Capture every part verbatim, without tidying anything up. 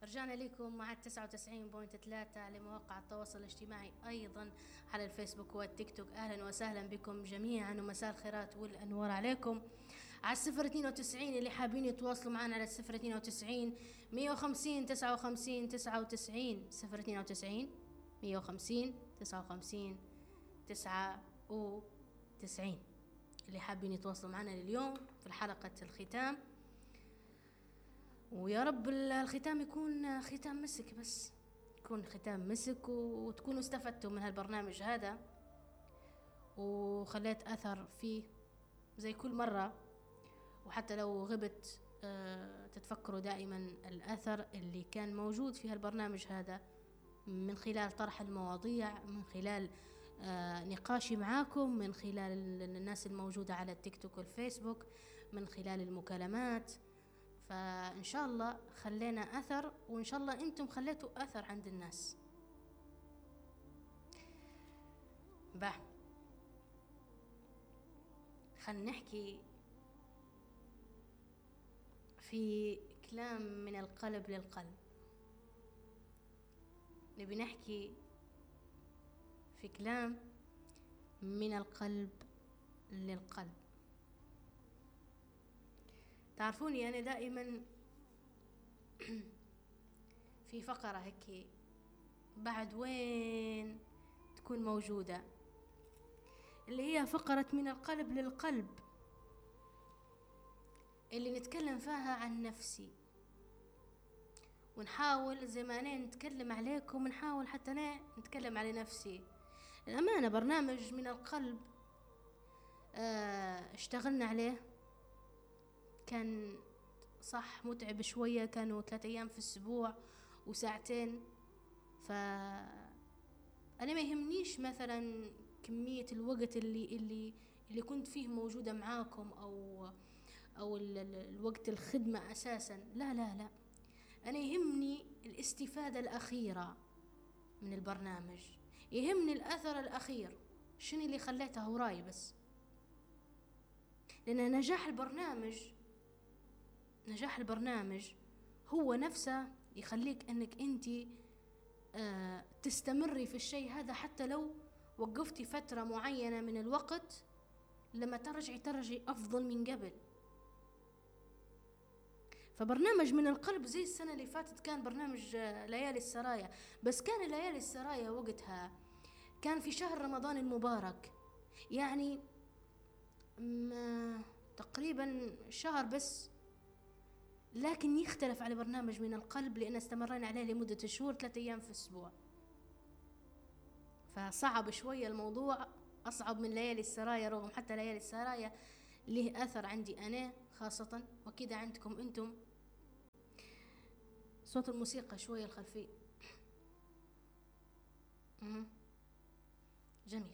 رجعنا لكم مع تسعة وتسعين فاصلة ثلاثة لمواقع التواصل الاجتماعي أيضا على الفيسبوك والتيك توك. أهلا وسهلا بكم جميعا ومساء الخيرات والأنوار عليكم على الصفر اثنين وتسعين اللي حابين يتواصلوا معنا على الصفر اثنين وتسعين مية وخمسين تسعة وخمسين تسعة وتسعين صفر اثنين وتسعين مية وخمسين تسعة وخمسين تسعة وتسعين اللي حابين يتواصلوا معنا اليوم في حلقة الختام. ويا رب الختام يكون ختام مسك، بس يكون ختام مسك وتكونوا استفدتوا من هالبرنامج هذا وخليت أثر فيه زي كل مرة. وحتى لو غبت تتفكروا دائما الأثر اللي كان موجود في هالبرنامج هذا من خلال طرح المواضيع، من خلال نقاشي معاكم، من خلال الناس الموجودة على التيك توك والفيسبوك، من خلال المكالمات. فإن شاء الله خلينا أثر، وإن شاء الله أنتم خليتوا أثر عند الناس. به خلنا نحكي في كلام من القلب للقلب. نبي نحكي في كلام من القلب للقلب. تعرفوني أنا دائما في فقرة هيك بعد وين تكون موجودة، اللي هي فقرة من القلب للقلب، اللي نتكلم فيها عن نفسي، ونحاول زي ما أنا نتكلم عليكم ونحاول حتى أنا نتكلم على نفسي. الأمانة برنامج من القلب اه اشتغلنا عليه، كان صح متعب شوية، كانوا ثلاثة أيام في الأسبوع وساعتين. فأنا ما يهمنيش مثلا كمية الوقت اللي اللي اللي كنت فيه موجودة معاكم أو أو الوقت الخدمة أساسا، لا لا لا، أنا يهمني الاستفادة الأخيرة من البرنامج، يهمني الأثر الأخير، شنو اللي خليته وراي بس. لأن نجاح البرنامج نجاح البرنامج هو نفسه يخليك أنك أنت آه تستمري في الشيء هذا، حتى لو وقفتي فترة معينة من الوقت، لما ترجعي ترجعي أفضل من قبل. فبرنامج من القلب زي السنة اللي فاتت كان برنامج آه ليالي السرايا، بس كان ليالي السرايا وقتها كان في شهر رمضان المبارك، يعني تقريبا شهر بس، لكن يختلف على برنامج من القلب لأن استمرنا عليه لمدة شهور، ثلاثة أيام في الأسبوع. فصعب شوية الموضوع، أصعب من ليالي السرايا، رغم حتى ليالي السرايا له أثر عندي أنا خاصة، وكذا عندكم أنتم. صوت الموسيقى شوية الخلفية جميل.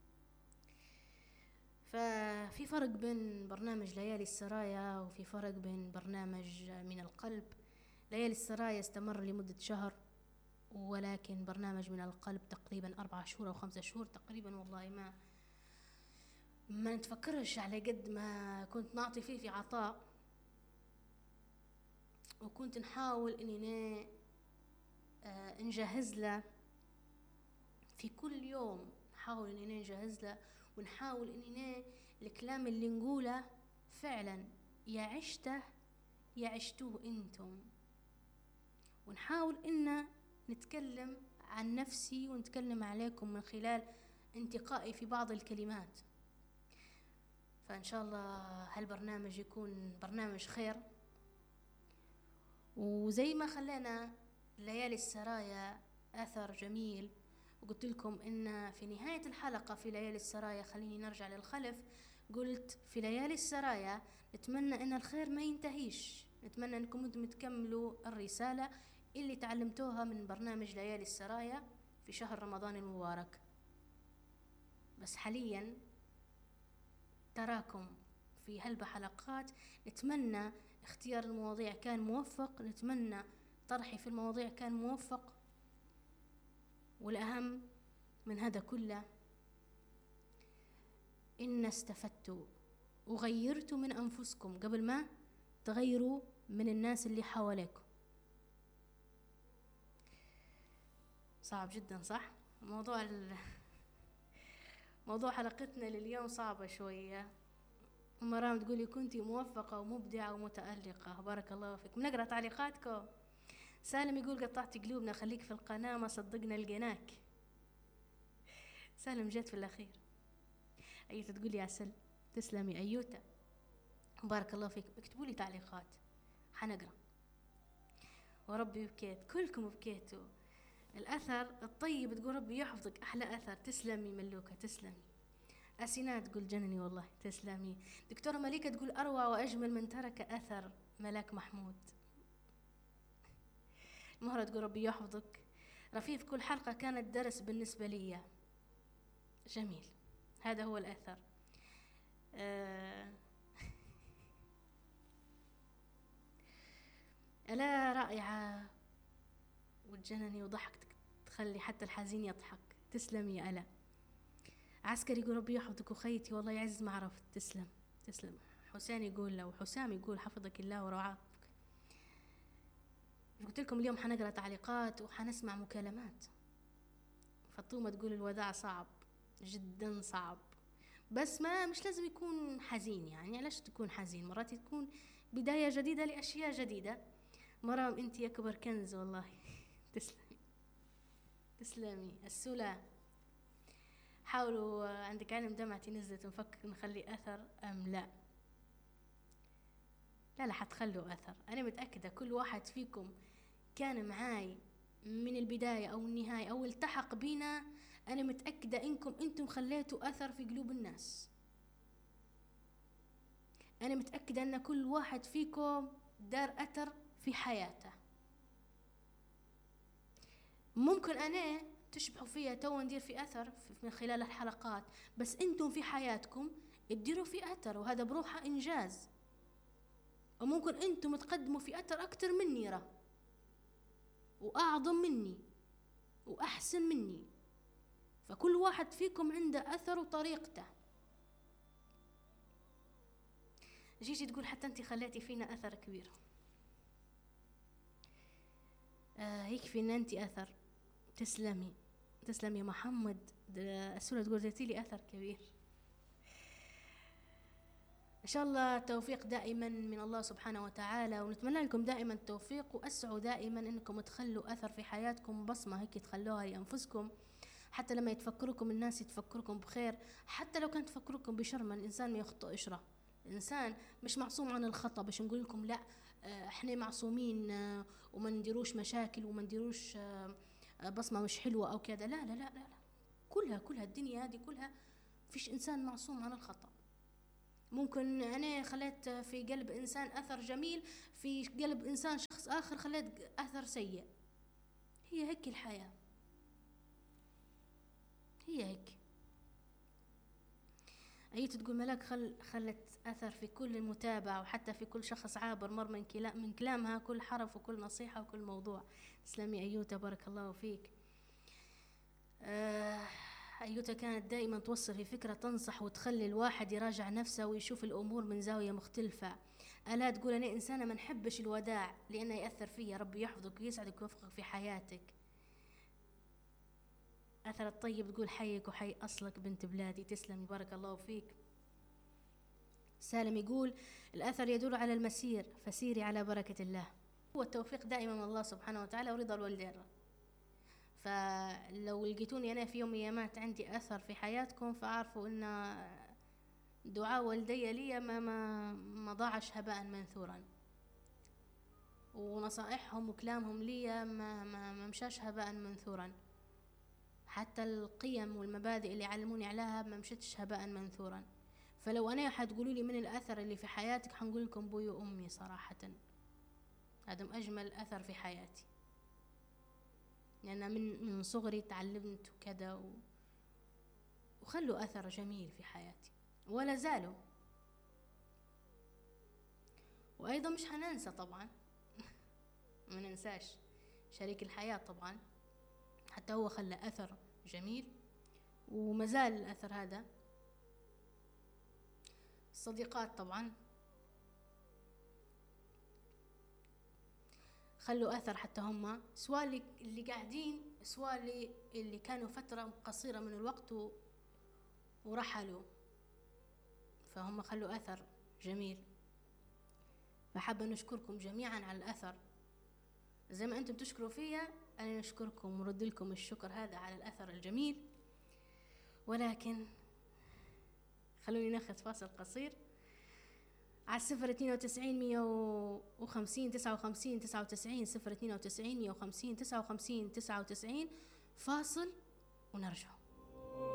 ففي فرق بين برنامج ليالي السرايا وفي فرق بين برنامج من القلب. ليالي السرايا استمر لمدة شهر، ولكن برنامج من القلب تقريبا أربعة شهور أو خمسة شهور تقريبا، والله ما ما نتفكرش على قد ما كنت نعطي فيه في عطاء، وكنت نحاول إننا آه نجهز له في كل يوم، نحاول إننا نجهز له، ونحاول إننا الكلام اللي نقوله فعلا يا عشته يا عشتوه انتم، ونحاول إن نتكلم عن نفسي ونتكلم عليكم من خلال انتقائي في بعض الكلمات. فإن شاء الله هالبرنامج يكون برنامج خير. وزي ما خلينا ليالي السرايا أثر جميل، وقلت لكم إن في نهاية الحلقة في ليالي السرايا، خليني نرجع للخلف، قلت في ليالي السرايا نتمنى إن الخير ما ينتهيش، نتمنى أنكم أنتم تكملوا الرسالة اللي تعلمتوها من برنامج ليالي السرايا في شهر رمضان المبارك. بس حاليا تراكم في هالحلقات، نتمنى اختيار المواضيع كان موفق، نتمنى طرحي في المواضيع كان موفق، والأهم من هذا كله إن استفدتوا وغيرتوا من أنفسكم قبل ما تغيروا من الناس اللي حواليكم. صعب جدا صح. موضوع ال... موضوع حلقتنا لليوم صعبة شوية. مرام تقولي كنتي موفقة ومبدعة ومتألقة، بارك الله فيك. نقرأ تعليقاتكم. سالم يقول قطعتي قلوبنا، خليك في القناة، ما صدقنا لقيناك. سالم جيت في الأخير. أيوتا تقولي عسل، تسلمي أيوتا، بارك الله فيك. اكتبوا لي تعليقات حنقرأ. وربي بكيت، كلكم بكيتوا. الأثر الطيب تقول ربي يحفظك، أحلى أثر، تسلمي ملوكة، تسلمي. أسيناء تقول جنني والله، تسلمي. دكتورة مليكة تقول أروع وأجمل من ترك أثر، ملاك محمود. مهرة تقول ربي يحفظك. رفيف كل حلقة كانت درس بالنسبة لي. جميل، هذا هو الأثر. آه ألا رائعة وتجنني وضحكتك تخلي حتى الحزين يضحك، تسلمي يا ألا. عسكري يقول ربي يحفظك وخيتي، والله يعز ما عرفت، تسلم تسلم. حسين يقول له، وحسام يقول حفظك الله ورعاك. قلت لكم اليوم حنقرأ تعليقات وحنسمع مكالمات. فطومة تقول الوداع صعب جدا، صعب، بس ما مش لازم يكون حزين. يعني علاش تكون حزين؟ مرات تكون بداية جديدة لأشياء جديدة. مرام انتي أكبر كنز والله. تسلمي تسلمي. السلام حاولوا، عندك علم دمعتي نزلت، نفكر نخلي أثر أم لا؟ لا لا حتخلوا أثر، أنا متأكدة كل واحد فيكم كان معاي من البداية أو النهاية أو التحق بينا، أنا متأكدة إنكم أنتم خليتوا أثر في قلوب الناس. أنا متأكدة أن كل واحد فيكم دار أثر في حياته. ممكن أنا تشبهوا فيها تو ندير في أثر من خلال الحلقات، بس أنتم في حياتكم تديروا في أثر، وهذا بروحه إنجاز. وممكن أنتم تقدموا في أثر أكتر مني راه، وأعظم مني وأحسن مني. فكل واحد فيكم عنده أثر وطريقته. جيجي تقول حتى أنت خليتي فينا أثر كبير. آه يكفي أن أنت أثر، تسلمي تسلمي. محمد السورة تقول زيتي لي أثر كبير. إن شاء الله توفيق دائما من الله سبحانه وتعالى، ونتمنى لكم دائما التوفيق، وأسعوا دائما أنكم تخلوا أثر في حياتكم، بصمة هيك تخلوها لأنفسكم، حتى لما يتفكركم الناس يتفكركم بخير، حتى لو كان تفكركم بشر. ما الإنسان ما يخطئ إشرة، الإنسان مش معصوم عن الخطأ. باش نقول لكم لا احنا معصومين وما نديروش مشاكل وما نديروش بصمة مش حلوة أو كذا، لا لا لا لا, لا. كلها كلها الدنيا هذه كلها فيش إنسان معصوم عن الخطأ. ممكن أنا خليت في قلب إنسان أثر جميل، في قلب إنسان شخص آخر خليت أثر سيء. هي هيك الحياة، هي هيك. أيت تقول ملاك خل خلت أثر في كل المتابعة، وحتى في كل شخص عابر مر من كلام من كلامها، كل حرف وكل نصيحة وكل موضوع. تسلمي أيوتا، بارك الله فيك. آه أيوتا كانت دائما توصل في فكرة تنصح وتخلي الواحد يراجع نفسه ويشوف الأمور من زاوية مختلفة. ألا تقول أنا إنسانة ما نحبش الوداع لأنه يأثر فيا. ربي يحفظك ويسعدك ويوفقك في حياتك. أثر الطيب تقول حيك وحي أصلك بنت بلادي، تسلمي بارك الله فيك. سالم يقول الأثر يدل على المسير، فسيري على بركة الله. هو التوفيق دائما من الله سبحانه وتعالى ورضا الوالدين. فلو لقيتوني أنا في يوم من الأيامات عندي أثر في حياتكم، فعارفوا أن دعاء والدي لي ما, ما, ما ضاعش هباء منثورا، ونصائحهم وكلامهم لي ما, ما, ما مشاش هباء منثورا. حتى القيم والمبادئ اللي علموني عليها ما مشتش هباء منثورا. فلو أنا حتقولوا لي من الأثر اللي في حياتك، حنقول لكم بوي وأمي صراحة. هذا أجمل أثر في حياتي، لأن يعني من من صغري تعلمت وكذا و... وخلوا أثر جميل في حياتي ولا زالوا. وأيضا مش هننسى طبعا ما ننساش شريك الحياة طبعا، حتى هو خلى أثر جميل وما زال الأثر هذا. الصديقات طبعا، خلوا أثر حتى هم، سواء اللي, اللي قاعدين، سواء اللي, اللي كانوا فترة قصيرة من الوقت و... ورحلوا، فهم خلوا أثر جميل. فحابة نشكركم جميعا على الأثر، زي ما أنتم تشكروا فيا أنا نشكركم ورد لكم الشكر هذا على الأثر الجميل. ولكن خلوني ناخذ فاصل قصير على الصفر اثنين وتسعين مية وخمسين تسعة وخمسين تسعة وتسعين، صفر اثنين وتسعين مية وخمسين تسعة وخمسين تسعة وتسعين، فاصل ونرجع.